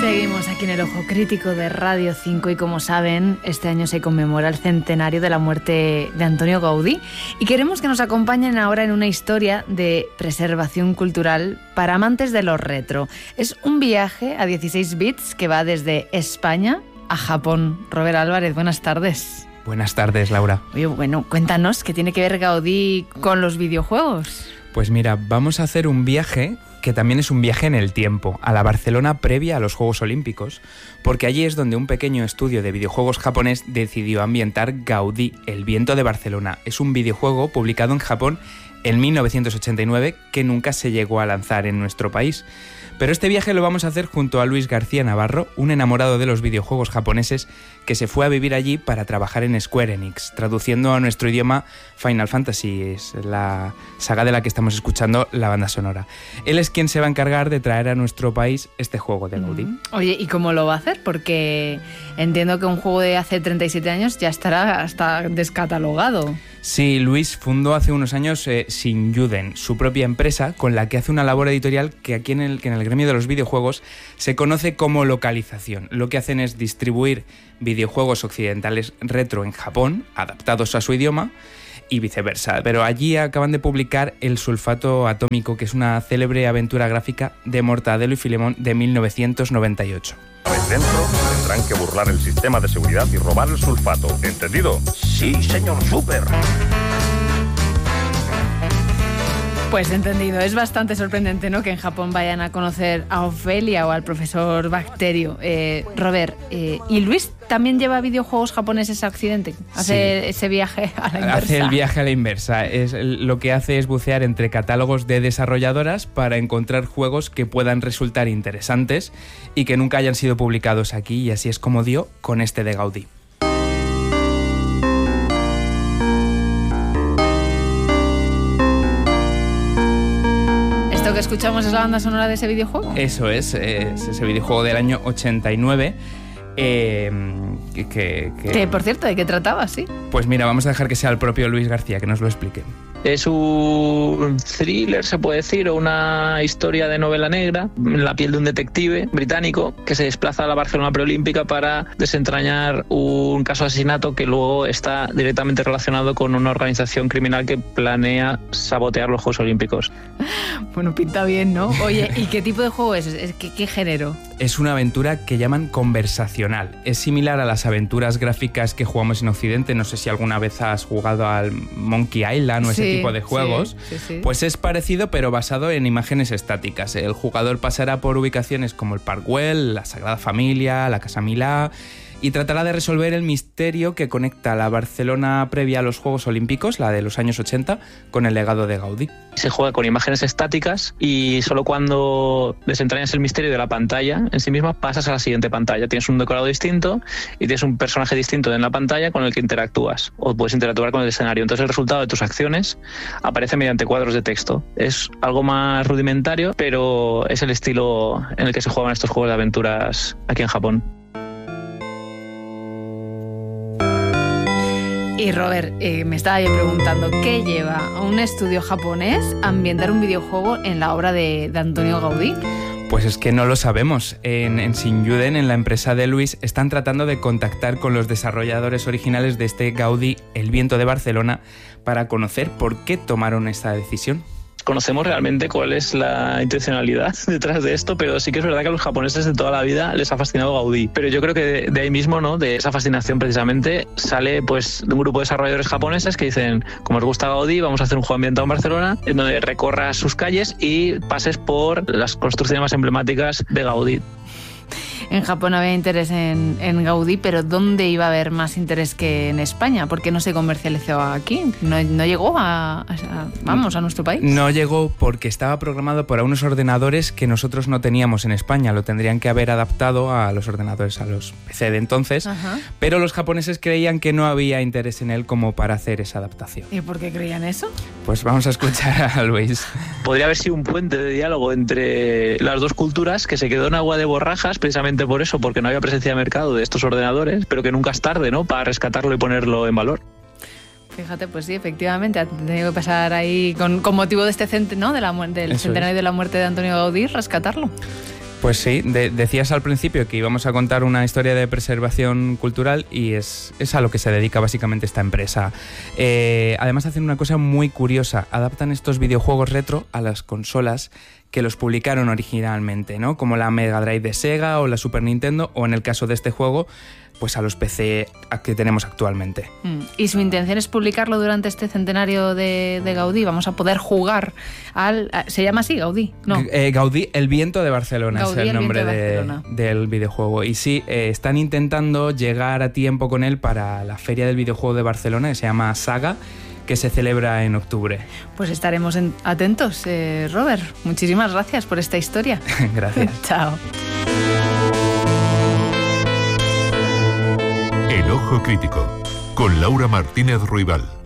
Seguimos aquí en el Ojo Crítico de Radio 5 y como saben, este año se conmemora el centenario de la muerte de Antonio Gaudí y queremos que nos acompañen ahora en una historia de preservación cultural para amantes de lo retro. Es un viaje a 16 bits que va desde España a Japón. Robert Álvarez, buenas tardes. Buenas tardes, Laura. Oye, bueno, cuéntanos, ¿qué tiene que ver Gaudí con los videojuegos? Pues mira, vamos a hacer un viaje que también es un viaje en el tiempo, a la Barcelona previa a los Juegos Olímpicos, porque allí es donde un pequeño estudio de videojuegos japonés decidió ambientar Gaudí, el viento de Barcelona. Es un videojuego publicado en Japón en 1989 que nunca se llegó a lanzar en nuestro país. Pero este viaje lo vamos a hacer junto a Luis García Navarro, un enamorado de los videojuegos japoneses que se fue a vivir allí para trabajar en Square Enix, traduciendo a nuestro idioma Final Fantasy, es la saga de la que estamos escuchando la banda sonora. Él es quien se va a encargar de traer a nuestro país este juego de Gaudí. Oye, ¿y cómo lo va a hacer? Porque entiendo que un juego de hace 37 años ya estará hasta descatalogado. Sí, Luis fundó hace unos años Shinjuden, su propia empresa, con la que hace una labor editorial que aquí en el gremio de los videojuegos se conoce como localización. Lo que hacen es distribuir videojuegos occidentales retro en Japón, adaptados a su idioma, y viceversa. Pero allí acaban de publicar El sulfato atómico, que es una célebre aventura gráfica de Mortadelo y Filemón de 1998. Dentro tendrán que burlar el sistema de seguridad y robar el sulfato. ¿Entendido? Sí, señor Super. Pues entendido. Es bastante sorprendente, ¿no?, que en Japón vayan a conocer a Ofelia o al profesor Bacterio. Robert, ¿y Luis también lleva videojuegos japoneses a Occidente? ¿Hace ese viaje a la inversa? Hace el viaje a la inversa. Lo que hace es bucear entre catálogos de desarrolladoras para encontrar juegos que puedan resultar interesantes y que nunca hayan sido publicados aquí, y así es como dio con este de Gaudí. ¿Lo que escuchamos es la banda sonora de ese videojuego? Eso es ese videojuego del año 89. Que, por cierto, ¿de qué trataba? Sí. Pues mira, vamos a dejar que sea el propio Luis García que nos lo explique. Es un thriller, se puede decir, o una historia de novela negra en la piel de un detective británico que se desplaza a la Barcelona preolímpica para desentrañar un caso de asesinato que luego está directamente relacionado con una organización criminal que planea sabotear los Juegos Olímpicos. Bueno, pinta bien, ¿no? Oye, ¿y qué tipo de juego es? ¿Qué género? Es una aventura que llaman conversacional. Es similar a las aventuras gráficas que jugamos en Occidente. No sé si alguna vez has jugado al Monkey Island o ese tipo de juegos. Sí. Pues es parecido, pero basado en imágenes estáticas. El jugador pasará por ubicaciones como el Park Güell, la Sagrada Familia, la Casa Milà, y tratará de resolver el misterio que conecta la Barcelona previa a los Juegos Olímpicos, la de los años 80, con el legado de Gaudí. Se juega con imágenes estáticas y solo cuando desentrañas el misterio de la pantalla en sí misma pasas a la siguiente pantalla. Tienes un decorado distinto y tienes un personaje distinto en la pantalla con el que interactúas, o puedes interactuar con el escenario. Entonces el resultado de tus acciones aparece mediante cuadros de texto. Es algo más rudimentario, pero es el estilo en el que se juegan estos juegos de aventuras aquí en Japón. Y Robert, me estaba yo preguntando, ¿qué lleva a un estudio japonés a ambientar un videojuego en la obra de Antonio Gaudí? Pues es que no lo sabemos. En Shinjuden, en la empresa de Luis, están tratando de contactar con los desarrolladores originales de este Gaudí, El viento de Barcelona, para conocer por qué tomaron esta decisión. Conocemos realmente cuál es la intencionalidad detrás de esto, pero sí que es verdad que a los japoneses de toda la vida les ha fascinado Gaudí. Pero yo creo que de ahí mismo, ¿no?, de esa fascinación precisamente, sale pues de un grupo de desarrolladores japoneses que dicen, como os gusta Gaudí, vamos a hacer un juego ambientado en Barcelona, en donde recorras sus calles y pases por las construcciones más emblemáticas de Gaudí. En Japón había interés en Gaudí, pero ¿dónde iba a haber más interés que en España? ¿Por qué no se comercializó aquí? ¿No llegó a nuestro país? No llegó porque estaba programado para unos ordenadores que nosotros no teníamos en España. Lo tendrían que haber adaptado a los ordenadores, a los PC de entonces. Ajá. Pero los japoneses creían que no había interés en él como para hacer esa adaptación. ¿Y por qué creían eso? Pues vamos a escuchar a Luis. Podría haber sido un puente de diálogo entre las dos culturas que se quedó en agua de borrajas precisamente por eso, porque no había presencia de mercado de estos ordenadores, pero que nunca es tarde, ¿no?, para rescatarlo y ponerlo en valor. Fíjate, pues sí, efectivamente, ha tenido que pasar ahí con motivo de este del centenario de la muerte de Antonio Gaudí, rescatarlo. Pues sí, decías al principio que íbamos a contar una historia de preservación cultural y es a lo que se dedica básicamente esta empresa. Además hacen una cosa muy curiosa, adaptan estos videojuegos retro a las consolas que los publicaron originalmente, ¿no? Como la Mega Drive de Sega o la Super Nintendo, o en el caso de este juego, pues a los PC que tenemos actualmente. Y su intención es publicarlo durante este centenario de Gaudí. Vamos a poder jugar ¿se llama así, Gaudí? No. Gaudí, el viento de Barcelona, Gaudí, es el nombre del videojuego. Y sí, están intentando llegar a tiempo con él para la Feria del Videojuego de Barcelona, que se llama Saga, que se celebra en octubre. Pues estaremos atentos. Robert, muchísimas gracias por esta historia. Gracias. Chao. El Ojo Crítico, con Laura Martínez Ruibal.